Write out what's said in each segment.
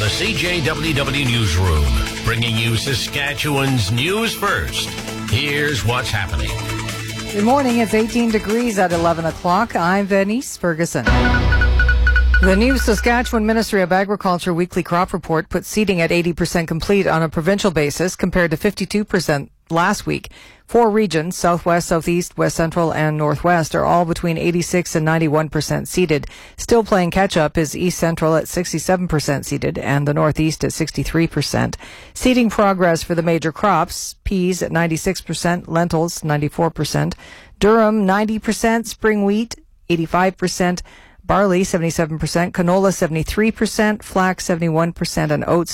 the CJWW Newsroom, bringing you Saskatchewan's news first. Here's what's happening. Good morning. It's 18 degrees at 11 o'clock. I'm Venice Ferguson. The new Saskatchewan Ministry of Agriculture weekly crop report puts seeding at 80% complete on a provincial basis compared to 52% last week. 4 regions, Southwest, Southeast, West Central, and Northwest, are all between 86 and 91% seeded. Still playing catch-up is East Central at 67% seeded and the Northeast at 63%. Seeding progress for the major crops, peas at 96%, lentils 94%, durum 90%, spring wheat 85%, barley 77%, canola 73%, flax 71%, and oats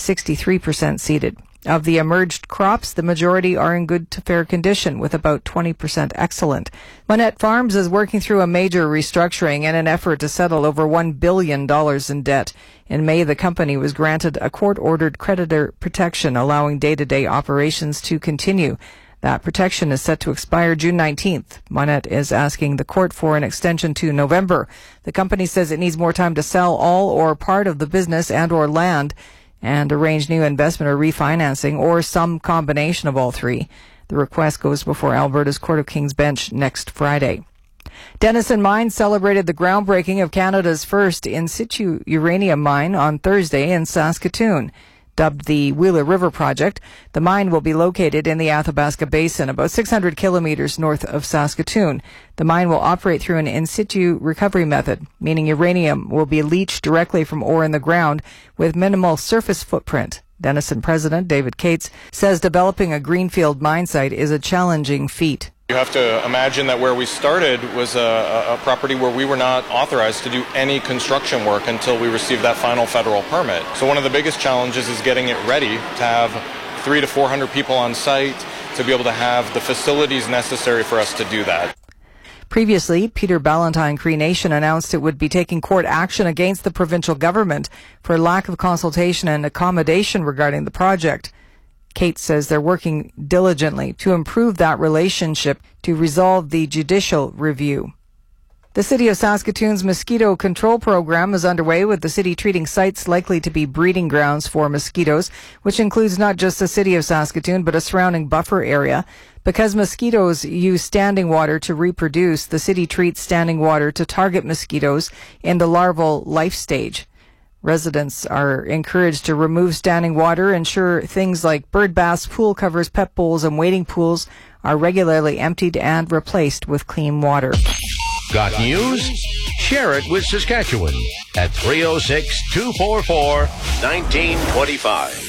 63% seeded. Of the emerged crops, the majority are in good to fair condition, with about 20% excellent. Monette Farms is working through a major restructuring in an effort to settle over $1 billion in debt. In May, the company was granted a court-ordered creditor protection, allowing day-to-day operations to continue. That protection is set to expire June 19th. Monette is asking the court for an extension to November. The company says it needs more time to sell all or part of the business and or land and arrange new investment or refinancing or some combination of all three. The request goes before Alberta's Court of King's Bench next Friday. Denison Mine celebrated the groundbreaking of Canada's first in situ uranium mine on Thursday in Saskatoon. Dubbed the Wheeler River Project, the mine will be located in the Athabasca Basin, about 600 kilometers north of Saskatoon. The mine will operate through an in situ recovery method, meaning uranium will be leached directly from ore in the ground with minimal surface footprint. Denison President David Cates says developing a greenfield mine site is a challenging feat. You have to imagine that where we started was a property where we were not authorized to do any construction work until we received that final federal permit. So one of the biggest challenges is getting it ready to have 300 to 400 people on site to be able to have the facilities necessary for us to do that. Previously, Peter Ballantine Cree Nation announced it would be taking court action against the provincial government for lack of consultation and accommodation regarding the project. Kate says they're working diligently to improve that relationship to resolve the judicial review. The City of Saskatoon's mosquito control program is underway, with the city treating sites likely to be breeding grounds for mosquitoes, which includes not just the City of Saskatoon but a surrounding buffer area. Because mosquitoes use standing water to reproduce, the city treats standing water to target mosquitoes in the larval life stage. Residents are encouraged to remove standing water, ensure things like bird baths, pool covers, pet bowls, and wading pools are regularly emptied and replaced with clean water. Got news? Share it with Saskatchewan at 306-244-1925.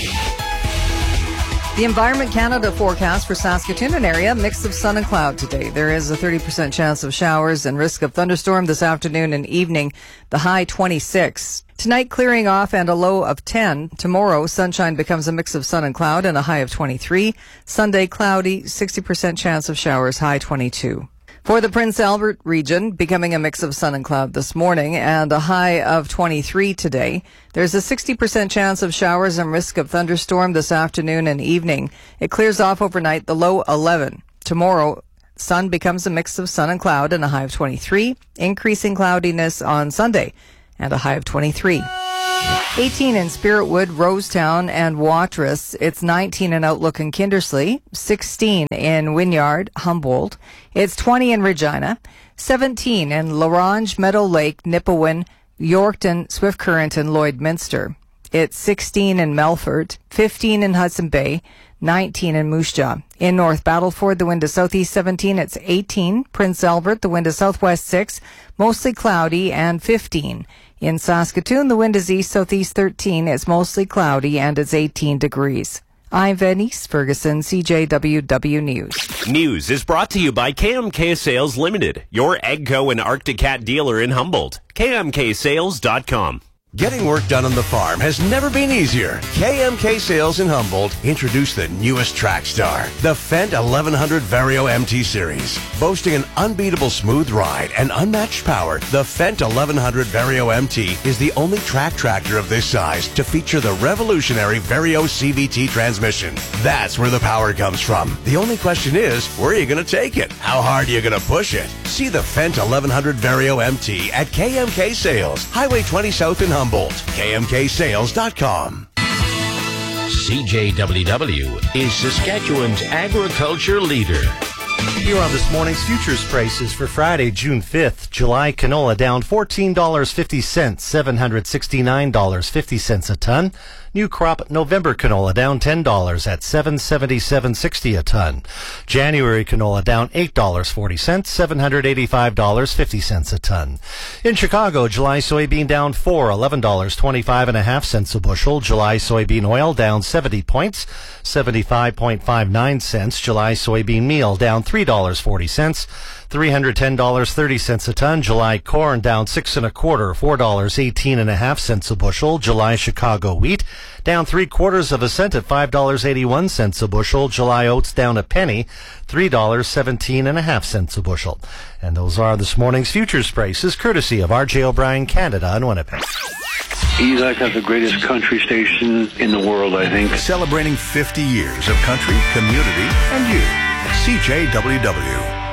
The Environment Canada forecast for Saskatoon and area, mix of sun and cloud today. There is a 30% chance of showers and risk of thunderstorm this afternoon and evening. The high 26. Tonight, clearing off and a low of 10. Tomorrow, sunshine becomes a mix of sun and cloud and a high of 23. Sunday, cloudy, 60% chance of showers, high 22. For the Prince Albert region, becoming a mix of sun and cloud this morning and a high of 23 today. There's a 60% chance of showers and risk of thunderstorm this afternoon and evening. It clears off overnight, the low 11. Tomorrow, sun becomes a mix of sun and cloud and a high of 23. Increasing cloudiness on Sunday and a high of 23. 18 in Spiritwood, Rosetown, and Watrous. It's 19 in Outlook and Kindersley. 16 in Wynyard, Humboldt. It's 20 in Regina. 17 in Larange, Meadow Lake, Nipawin, Yorkton, Swift Current, and Lloydminster. It's 16 in Melfort. 15 in Hudson Bay. 19 in Moose Jaw. In North Battleford, the wind is southeast 17. It's 18. Prince Albert, the wind is southwest 6. Mostly cloudy, and 15. In Saskatoon, the wind is east-southeast 13. It's mostly cloudy and it's 18 degrees. I'm Venice Ferguson, CJWW News. News is brought to you by KMK Sales Limited, your AGCO and Arctic Cat dealer in Humboldt. KMKSales.com. Getting work done on the farm has never been easier. KMK Sales in Humboldt introduced the newest track star, the Fendt 1100 Vario MT Series. Boasting an unbeatable smooth ride and unmatched power, the Fendt 1100 Vario MT is the only track tractor of this size to feature the revolutionary Vario CVT transmission. That's where the power comes from. The only question is, where are you going to take it? How How hard are you going to push it? See the Fendt 1100 Vario MT at KMK Sales, Highway 20 South in Humboldt. KMKSales.com. CJWW is Saskatchewan's agriculture leader. Here are this morning's futures prices for Friday, June 5th. July canola down $14.50, $769.50 a ton. New crop November canola down $10 at $777.60 a ton. January canola down $8.40, $785.50 a ton. In Chicago, July soybean down $11.25.5 a bushel. July soybean oil down 70 points, 75.59 cents. July soybean meal down $3.40, $310.30 a ton. July corn down 6 1/4, $4.18.5 a bushel. July Chicago wheat down 3/4 cent at $5.81 a bushel. July oats down a penny, $3.17.5 a bushel. And those are this morning's futures prices, courtesy of R.J. O'Brien Canada in Winnipeg. Eastside has the greatest country station in the world, I think. Celebrating 50 years of country, community, and you. CJWW.